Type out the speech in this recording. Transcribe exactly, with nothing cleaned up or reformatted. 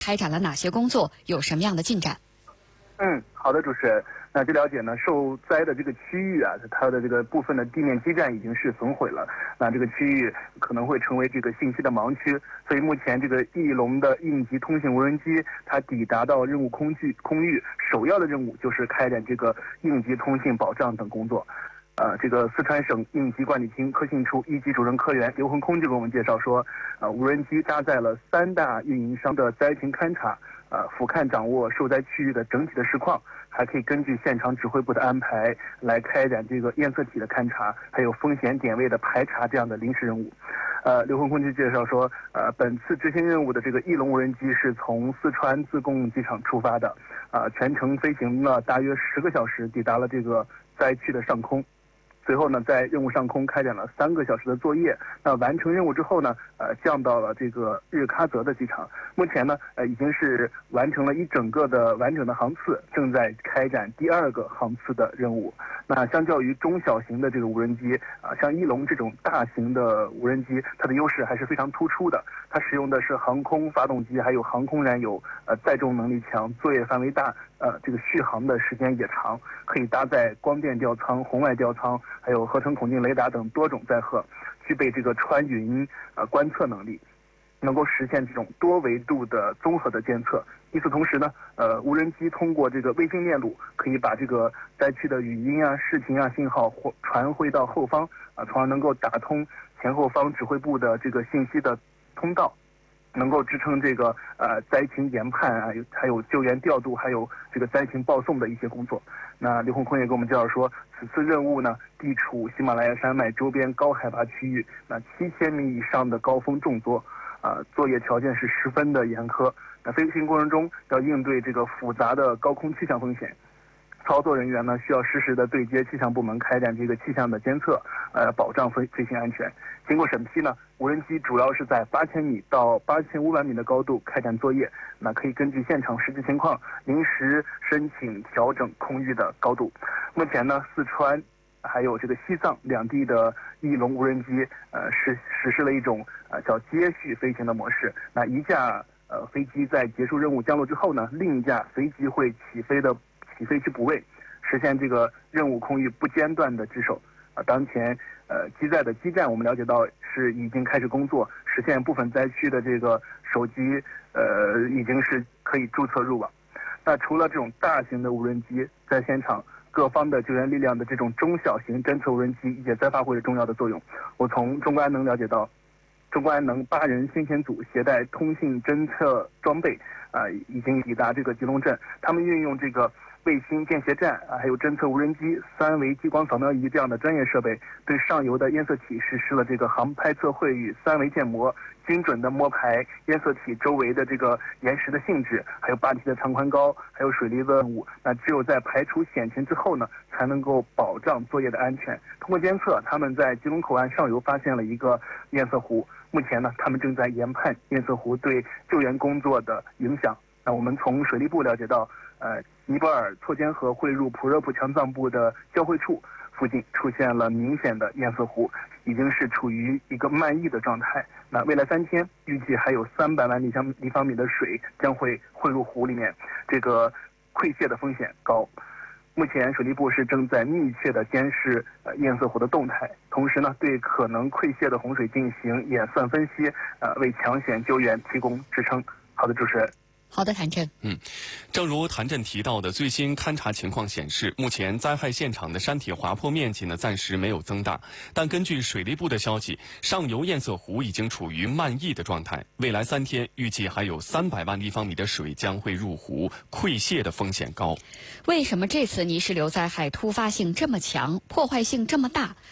开展了哪些工作，有什么样的进展？ 嗯，好的，主持人。那据了解呢，受灾的这个区域啊，它的这个部分的地面基站已经是损毁了。那这个区域可能会成为这个信息的盲区，所以目前这个翼龙的应急通信无人机，它抵达到任务空域空域，首要的任务就是开展这个应急通信保障等工作。呃，这个四川省应急管理厅科信处一级主任科员刘恒空就给我们介绍说，呃，无人机搭载了三大运营商的灾情勘察，呃，俯瞰掌握受灾区域的整体的实况，还可以根据现场指挥部的安排来开展这个验测体的勘察，还有风险点位的排查这样的临时任务。呃，刘恒空就介绍说，呃，本次执行任务的这个翼龙无人机是从四川自贡机场出发的，啊、呃，全程飞行了大约十个小时，抵达了这个灾区的上空。随后呢，在任务上空开展了三个小时的作业。那完成任务之后呢，呃，降到了这个日喀则的机场。目前呢，呃，已经是完成了一整个的完整的航次，正在开展第二个航次的任务。那相较于中小型的这个无人机啊、呃，像翼龙这种大型的无人机，它的优势还是非常突出的。它使用的是航空发动机，还有航空燃油，呃，载重能力强，作业范围大，呃，这个续航的时间也长，可以搭载光电吊舱、红外吊舱，还有合成孔径雷达等多种载荷，具备这个穿云呃观测能力，能够实现这种多维度的综合的监测。与此同时呢，呃，无人机通过这个卫星链路，可以把这个灾区的语音啊、视频啊信号或传回到后方啊，从而能够打通前后方指挥部的这个信息的通道，能够支撑这个呃灾情研判啊，还有救援调度，还有这个灾情报送的一些工作。那刘洪坤也跟我们介绍说，此次任务呢，地处喜马拉雅山脉周边高海拔区域，那七千米以上的高峰重作，啊、呃，作业条件是十分的严苛。那飞行过程中要应对这个复杂的高空气象风险。操作人员呢需要实时的对接气象部门开展这个气象的监测，呃，保障飞飞行安全。经过审批呢，无人机主要是在八千米到八千五百米的高度开展作业，那可以根据现场实际情况临时申请调整空域的高度。目前呢，四川还有这个西藏两地的翼龙无人机，呃，实实施了一种呃叫接续飞行的模式。那一架呃飞机在结束任务降落之后呢，另一架飞机会起飞的。起飞去补位，实现这个任务空域不间断的值守。啊，当前呃机载的基站我们了解到是已经开始工作，实现部分灾区的这个手机呃已经是可以注册入网。那除了这种大型的无人机，在现场各方的救援力量的这种中小型侦测无人机也在发挥着重要的作用。我从中国安能了解到，中国安能八人先遣组携带通信侦测装备啊、呃，已经抵达这个吉隆镇。他们运用这个卫星电协站啊，还有侦测无人机、三维激光扫描仪这样的专业设备，对上游的验测体实施了这个航拍测绘与三维建模，精准的摸排验测体周围的这个岩石的性质，还有坝体的长宽高，还有水离子物。那只有在排除险情之后呢，才能够保障作业的安全。通过监测，他们在吉隆口岸上游发现了一个验测湖，目前呢，他们正在研判验测湖对救援工作的影响。那我们从水利部了解到，呃，尼泊尔错坚河汇入普热普强藏部的交汇处附近出现了明显的堰塞湖，已经是处于一个漫溢的状态。那未来三天，预计还有三百万立方立方米的水将会汇入湖里面，这个溃泻的风险高。目前水利部是正在密切的监视呃堰塞湖的动态，同时呢，对可能溃泻的洪水进行演算分析，呃，为抢险救援提供支撑。好的，主持人。 好的，谭震。 嗯，正如谭震提到的，最新勘察情况显示，目前灾害现场的山体滑坡面积呢暂时没有增大，但根据水利部的消息，上游堰塞湖已经处于漫溢的状态，未来三天预计还有三百万立方米的水将会入湖，溃泻的风险高。 为什么这次泥石流灾害突发性这么强，破坏性这么大？